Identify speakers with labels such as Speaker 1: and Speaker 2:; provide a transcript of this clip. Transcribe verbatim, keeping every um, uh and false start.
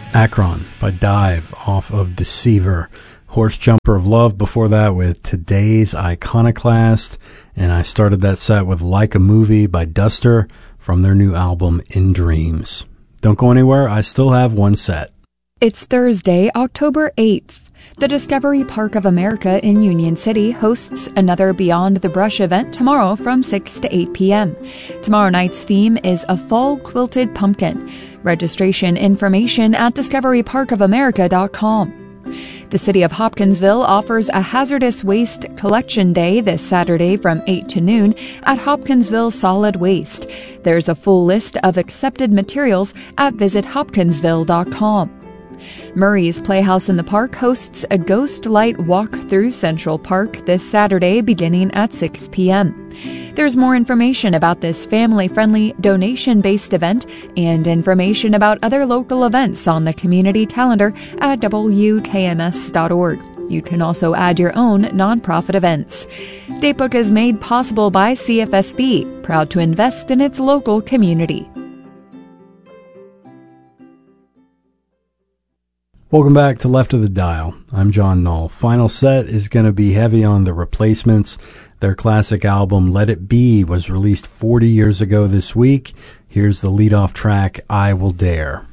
Speaker 1: Akron by Dive off of Deceiver. Horse Jumper of Love before that with Today's Iconoclast. And I started that set with Like a Movie by Duster from their new album In Dreams. Don't go anywhere, I still have one set.
Speaker 2: It's Thursday, October eighth. The Discovery Park of America in Union City hosts another Beyond the Brush event tomorrow from six to eight p.m. Tomorrow night's theme is a fall quilted pumpkin. Registration information at discovery park of america dot com. The City of Hopkinsville offers a hazardous waste collection day this Saturday from eight to noon at Hopkinsville Solid Waste. There's a full list of accepted materials at visit hopkinsville dot com. Murray's Playhouse in the Park hosts a Ghost Light Walk through Central Park this Saturday beginning at six p.m. There's more information about this family-friendly, donation-based event and information about other local events on the community calendar at w k m s dot org. You can also add your own nonprofit events. Datebook is made possible by C F S B, proud to invest in its local community.
Speaker 1: Welcome back to Left of the Dial. I'm John Knoll. Final set is going to be heavy on The Replacements. Their classic album, Let It Be, was released forty years ago this week. Here's the lead-off track, I Will Dare.